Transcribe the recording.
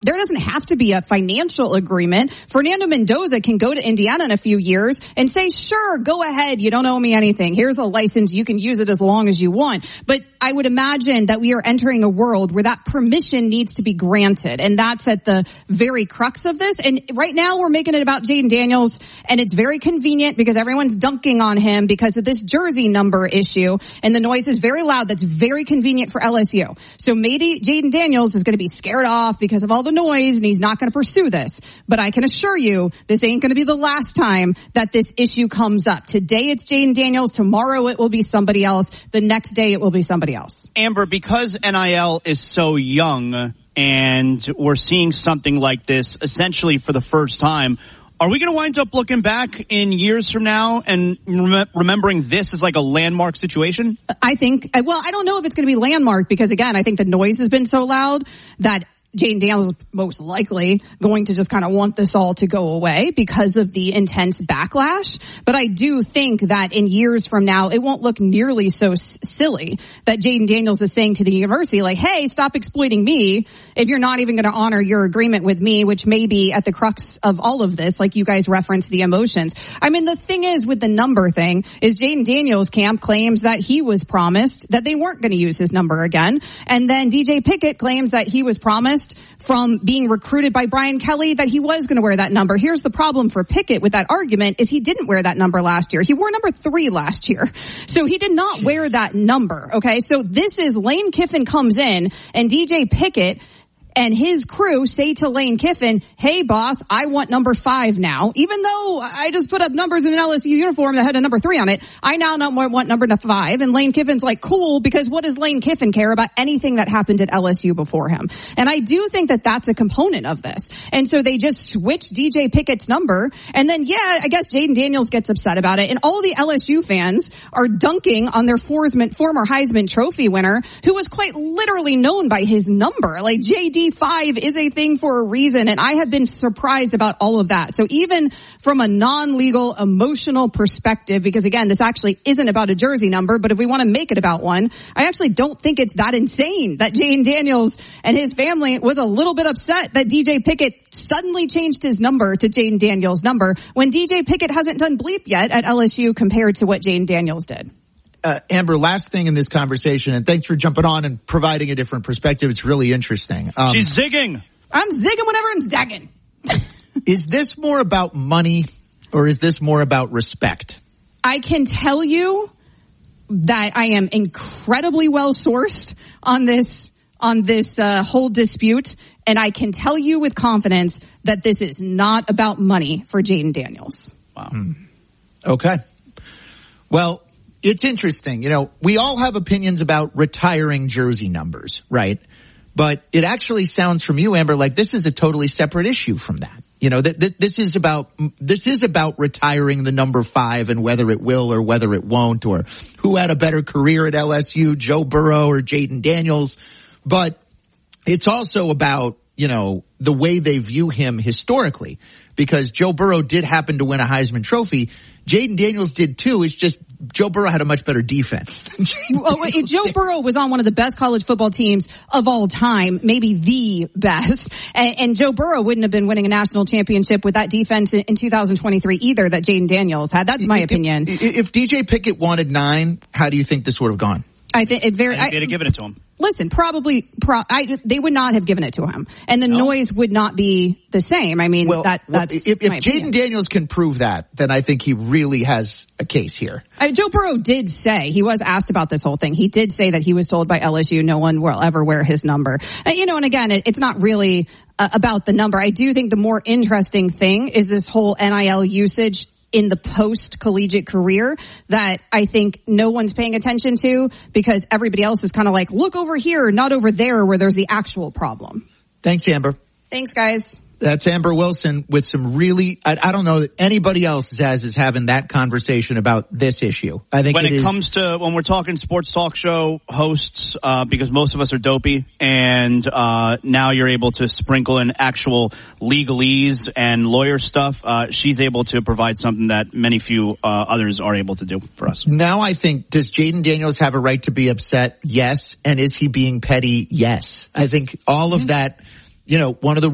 There doesn't have to be a financial agreement. Fernando Mendoza can go to Indiana in a few years and say, sure, go ahead. You don't owe me anything. Here's a license. You can use it as long as you want. But I would imagine that we are entering a world where that permission needs to be granted. And that's at the very crux of this. And right now we're making it about Jayden Daniels, and it's very convenient because everyone's dunking on him because of this jersey number issue. And the noise is very loud. That's very convenient for LSU. So maybe Jayden Daniels is going to be scared off because of all the noise, and he's not going to pursue this. But I can assure you, this ain't going to be the last time that this issue comes up. Today it's Jayden Daniels. Tomorrow it will be somebody else. The next day it will be somebody else. Amber, because NIL is so young and we're seeing something like this essentially for the first time, are we going to wind up looking back in years from now and remembering this as like a landmark situation? I think, well, I don't know if it's going to be landmark because, again, I think the noise has been so loud that Jayden Daniels is most likely going to just kind of want this all to go away because of the intense backlash. But I do think that in years from now, it won't look nearly so silly that Jayden Daniels is saying to the university, like, hey, stop exploiting me if you're not even going to honor your agreement with me, which may be at the crux of all of this, like you guys referenced the emotions. I mean, the thing is with the number thing is Jayden Daniels' camp claims that he was promised that they weren't going to use his number again. And then DJ Pickett claims that he was promised from being recruited by Brian Kelly that he was going to wear that number. Here's the problem for Pickett with that argument is he didn't wear that number last year. He wore number 3 last year. So he did not wear that number. Okay. So this is Lane Kiffin comes in and DJ Pickett and his crew say to Lane Kiffin, hey, boss, I want number 5 now. Even though I just put up numbers in an LSU uniform that had a number 3 on it, I now want number 5. And Lane Kiffin's like, cool, because what does Lane Kiffin care about anything that happened at LSU before him? And I do think that that's a component of this. And so they just switch DJ Pickett's number. And then, yeah, I guess Jayden Daniels gets upset about it. And all the LSU fans are dunking on their former Heisman Trophy winner, who was quite literally known by his number. Like, JD 5 is a thing for a reason, and I have been surprised about all of that. So even from a non-legal, emotional perspective, because again, this actually isn't about a jersey number, but if we want to make it about one, I actually don't think it's that insane that Jayden Daniels and his family was a little bit upset that DJ Pickett suddenly changed his number to Jayden Daniels' number when DJ Pickett hasn't done bleep yet at LSU compared to what Jayden Daniels did. Amber, last thing in this conversation, and thanks for jumping on and providing a different perspective. It's really interesting. She's zigging. I'm zigging whenever I'm zagging. Is this more about money or is this more about respect? I can tell you that I am incredibly well sourced on this whole dispute, and I can tell you with confidence that this is not about money for Jayden Daniels. Wow. Okay. Well, it's interesting. You know, we all have opinions about retiring jersey numbers, right? But it actually sounds from you, Amber, like this is a totally separate issue from that. You know, this is about retiring the number 5 and whether it will or whether it won't, or who had a better career at LSU, Joe Burrow or Jayden Daniels. But it's also about, you know, the way they view him historically, because Joe Burrow did happen to win a Heisman Trophy. Jayden Daniels did too. It's just Joe Burrow had a much better defense. Joe Burrow was on one of the best college football teams of all time, maybe the best. And Joe Burrow wouldn't have been winning a national championship with that defense in 2023 either that Jayden Daniels had. That's my opinion. If DJ Pickett wanted 9, how do you think this would have gone? I think they'd have given it to him. Listen, they would not have given it to him, and the noise would not be the same. I mean, that's if Jayden Daniels can prove that, then I think he really has a case here. Joe Burrow did say, he was asked about this whole thing. He did say that he was told by LSU no one will ever wear his number. And again, it's not really about the number. I do think the more interesting thing is this whole NIL usage in the post-collegiate career that I think no one's paying attention to because everybody else is kind of like, look over here, not over there where there's the actual problem. Thanks, Amber. Thanks, guys. That's Amber Wilson with some really, I don't know that anybody else is having that conversation about this issue. I think when it comes to, when we're talking sports talk show hosts, because most of us are dopey, and now you're able to sprinkle in actual legalese and lawyer stuff, she's able to provide something that many few others are able to do for us. Now I think, does Jayden Daniels have a right to be upset? Yes. And is he being petty? Yes. I think all of that, one of the